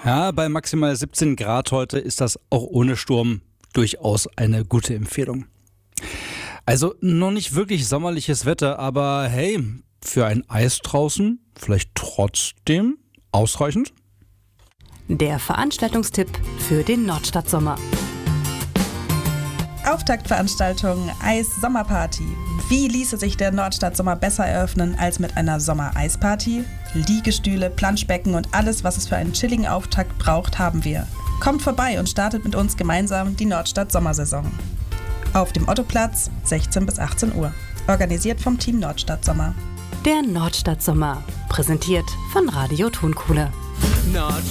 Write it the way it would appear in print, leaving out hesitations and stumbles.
Ja, bei maximal 17 Grad heute ist das auch ohne Sturm durchaus eine gute Empfehlung. Also noch nicht wirklich sommerliches Wetter, aber hey, für ein Eis draußen vielleicht trotzdem ausreichend? Der Veranstaltungstipp für den Nordstadtsommer. Auftaktveranstaltung Eis-Sommerparty. Wie ließe sich der Nordstadtsommer besser eröffnen als mit einer Sommer-Eisparty? Liegestühle, Planschbecken und alles, was es für einen chilligen Auftakt braucht, haben wir. Kommt vorbei und startet mit uns gemeinsam die Nordstadt-Sommersaison. Auf dem Ottoplatz, 16 bis 18 Uhr. Organisiert vom Team Nordstadtsommer. Der Nordstadtsommer, präsentiert von Radio Tonkuhle.